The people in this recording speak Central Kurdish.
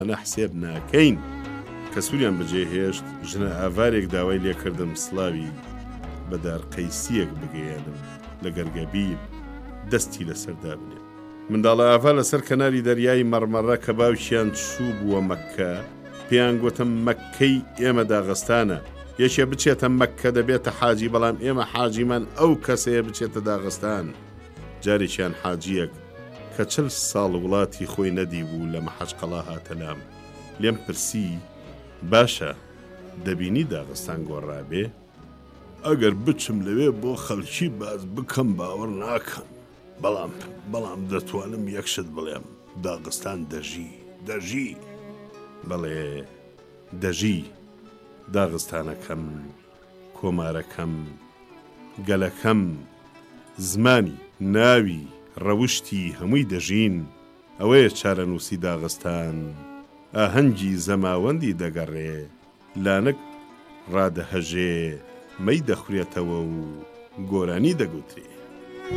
پەنا حسێب ناکەین کە سووریان بەجێهێشت ژنە ئاوارێک داوای لێکردم سڵاوی بەدار قەیسیەک بگەیانم لە گەرگەبیر دەستی لەسەردا بنێ منداڵە ئاوا لەسەر کەناری دەریای مەرمەڕە کە باوشیان چوو بووە مەککە پێیان گوتم مەککەی ئێمە داغستانە یەکێ بچێتە مەککە دەبێتە حاجی بەڵام ئێمە حاجیمان ئەو کەسەیە بچێتە داغستان جارێکیان حاجیەک کە 40 ساڵ وڵاتی خۆی نەدی بوو لە مەحەجقەڵا هاتە لام لێم پرسی باشە دەبینی داغستان گۆڕابێ ئەگەر بچم لەوێ بۆ خەڵکی باز بکەم باوەڕ ناکەم بەڵام دەتوانم یەکشت بڵێم داغستان دەژی بەڵێ دەژی داغستانەکەم کۆمارەکەم گەلەکەم زمانی ناوی ڕەوشتی هەمووی دەژین ئەوەیە چارەنووسی داغستان ئاهەنگی زەماوەندی دەگەڕێ لانەک ڕادەهەژێ مەی دەخورێتەوە و گۆرانی دەگوترێ